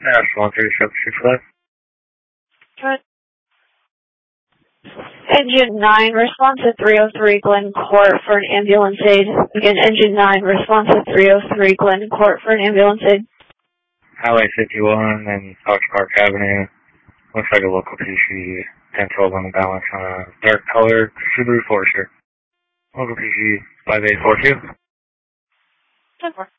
That's 13765. Good. Engine 9, respond to 303 Glen Court for an ambulance aid. Again, Engine 9, respond to 303 Glen Court for an ambulance aid. Highway 51 and Fox Park Avenue. Looks like a local PC 1012 on the balance on a dark colored Subaru Forester. Local PC 5842. 10-4.